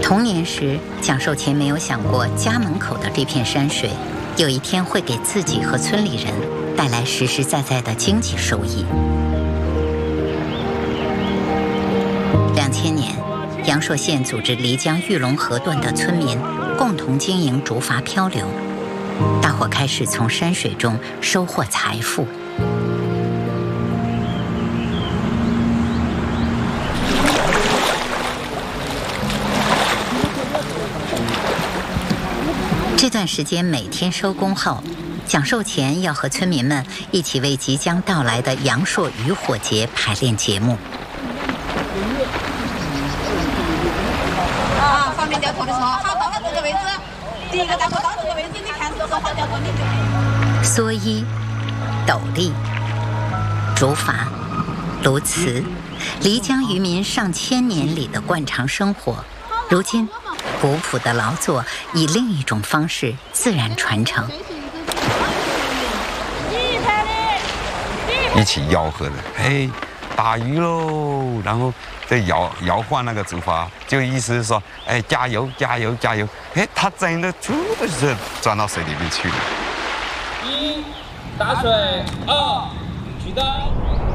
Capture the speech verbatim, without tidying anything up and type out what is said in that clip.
童年时，蒋寿前没有想过家门口的这片山水，有一天会给自己和村里人带来实实在在的经济收益。两千年，阳朔县组织漓江玉龙河段的村民共同经营竹筏漂流，大伙开始从山水中收获财富。这段时间每天收工后，蒋寿前要和村民们一起为即将到来的阳朔渔火节排练节目。 啊，方便交通的时候，好，到了这个位置，第一个单位到这个位置，你看这个好交通你就。 蓑衣、斗笠、竹筏、鸬鹚，漓江渔民上千年里的惯常生活，如今古朴的劳作以另一种方式自然传承。 一起吆喝的，哎，打鱼喽！然后再摇摇晃那个竹筏，就意思是说，哎，加油加油加油！哎，它真的突的是钻到水里面去了。 一打水，二取灯。